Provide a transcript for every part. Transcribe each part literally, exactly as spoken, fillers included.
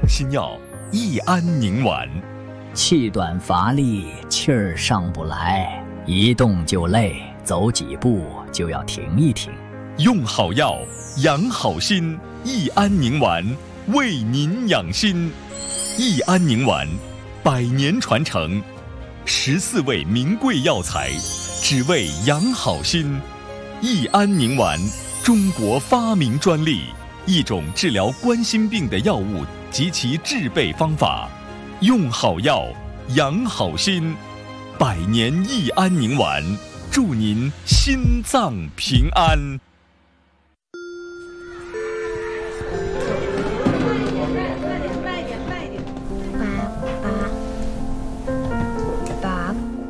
心药益安宁丸。 气短乏力，气儿上不来，一动就累，走几步就要停一停。 用好药，养好心，益安宁丸为您养心。益安宁丸，百年传承，十四味名贵药材，只为养好心。益安宁丸，中国发明专利，一种治疗冠心病的药物及其制备方法。用好药，养好心，百年益安宁丸，祝您心脏平安。 慢一点，慢一点，爸爸，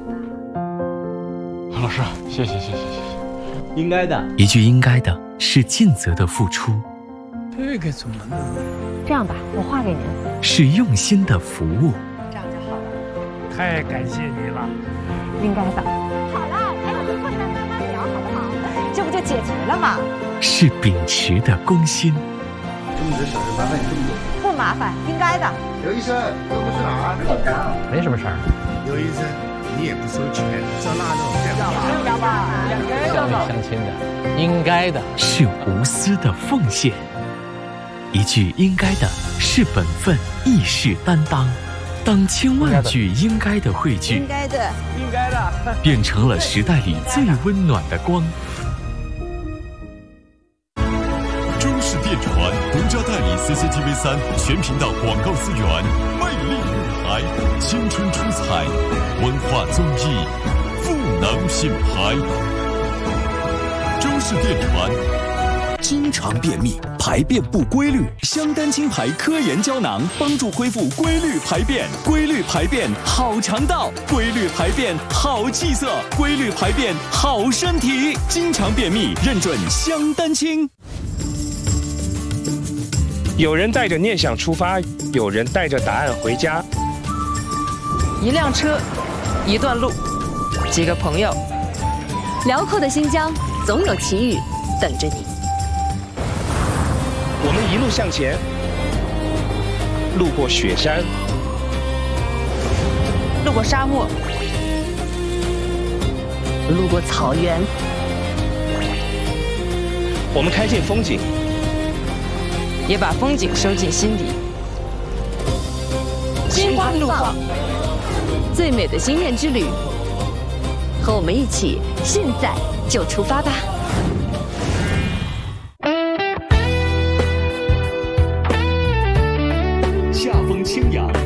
爸。 老师，谢谢谢谢谢谢。 应该的， 一句应该的是尽责的付出， 这个怎么弄？ 这样吧，我画给您。 是用心的服务。 这样就好了。 太感谢你了。 应该的。好了，还有你快慢慢慢聊好不好？这不就解决了吗？ 是秉持的公心。 这么多小事麻烦你这么多。 不麻烦，应该的。 刘医生，这不是哪儿？好干。 没什么事儿。 刘医生，你也不收钱，照那种干嘛？ 干嘛？ 相亲相亲的，应该的。 是无私的奉献。一句应该的是本分，亦是担当。当千万句应该的汇聚， 应该的， 应该的， 变成了时代里最温暖的光。 中视电传独家代理 C C T V 三全频道广告资源，魅力舞台，青春出彩，文化综艺，赋能品牌。中视电传。经常便秘，排便不规律，香丹青牌科研胶囊帮助恢复规律排便，规律排便好肠道，规律排便好气色，规律排便好身体。经常便秘，认准香丹青。 有人带着念想出发，有人带着答案回家。 一辆车，一段路，几个朋友， 辽阔的新疆总有奇遇等着你。 我们一路向前，路过雪山， 路过沙漠， 路过草原。 我们看见风景， 也把风景收进心底。心花怒放， 最美的心愿之旅，和我们一起，现在就出发吧！ 夏风清扬，